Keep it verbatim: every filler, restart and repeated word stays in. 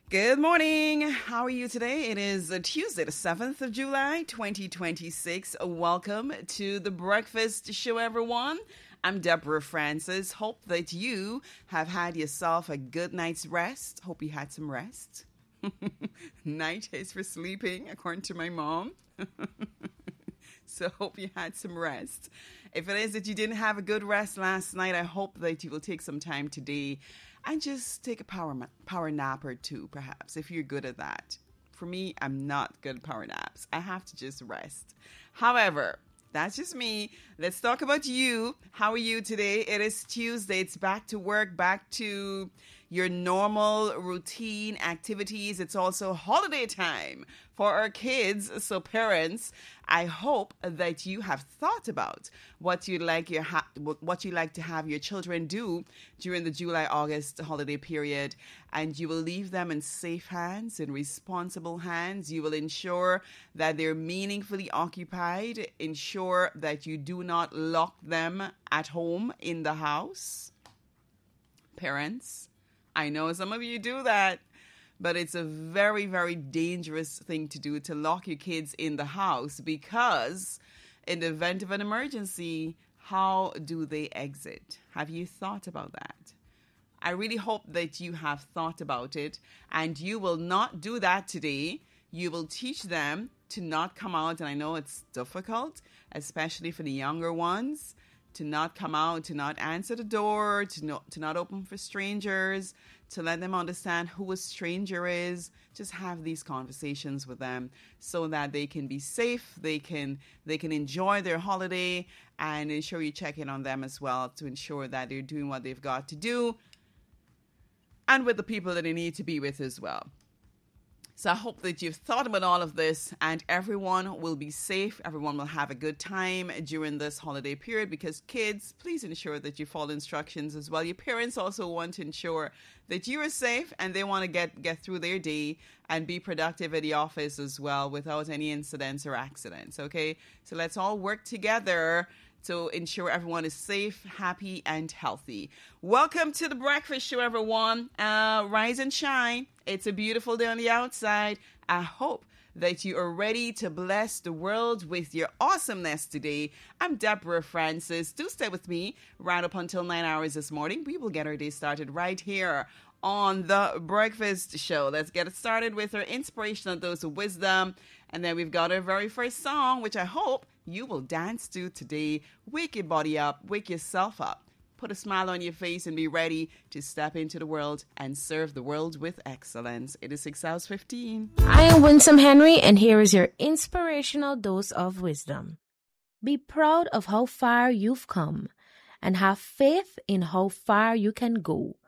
Good morning. How are you today? It is uh, Tuesday, the seventh of July, twenty twenty-six. Welcome to the Breakfast Show, everyone. I'm Deborah Francis. Hope that you have had yourself a good night's rest. Hope you had some rest. Night is for sleeping, according to my mom. So hope you had some rest. If it is that you didn't have a good rest last night, I hope that you will take some time today and just take a power power nap or two, perhaps, if you're good at that. For me, I'm not good at power naps. I have to just rest. However, that's just me. Let's talk about you. How are you today? It is Tuesday. It's back to work, back to your normal routine activities. It's also holiday time for our kids. So parents, I hope that you have thought about what you'd like your ha- what you like to have your children do during the July-August holiday period, and you will leave them in safe hands, in responsible hands. You will ensure that they're meaningfully occupied. Ensure that you do not lock them at home in the house. Parents, I know some of you do that, but it's a very, very dangerous thing to do, to lock your kids in the house, because in the event of an emergency, how do they exit? Have you thought about that? I really hope that you have thought about it, and you will not do that today. You will teach them to not come out, and I know it's difficult, especially for the younger ones, to not come out, to not answer the door, to not, to not open for strangers, to let them understand who a stranger is. Just have these conversations with them so that they can be safe, they can they can enjoy their holiday, and ensure you check in on them as well to ensure that they're doing what they've got to do, and with the people that they need to be with as well. So I hope that you've thought about all of this, and everyone will be safe. Everyone will have a good time during this holiday period, because kids, please ensure that you follow instructions as well. Your parents also want to ensure that you are safe, and they want to get, get through their day and be productive at the office as well without any incidents or accidents, okay? So let's all work together to ensure everyone is safe, happy, and healthy. Welcome to the Breakfast Show, everyone. Uh, rise and shine. It's a beautiful day on the outside. I hope that you are ready to bless the world with your awesomeness today. I'm Deborah Francis. Do stay with me right up until nine hours this morning. We will get our day started right here on the Breakfast Show. Let's get it started with our inspirational dose of wisdom. And then we've got our very first song, which I hope you will dance to today. Wake your body up, wake yourself up. Put a smile on your face and be ready to step into the world and serve the world with excellence. It is six hours fifteen. I am Winsome Henry, and here is your inspirational dose of wisdom. Be proud of how far you've come, and have faith in how far you can go.